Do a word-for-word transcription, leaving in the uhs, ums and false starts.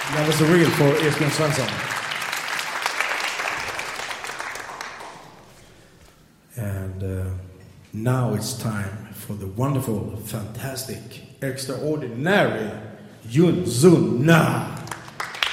That was the real for Esbjörn Svensson. And uh, now it's time for the wonderful, fantastic, extraordinary Yoon Sun Na.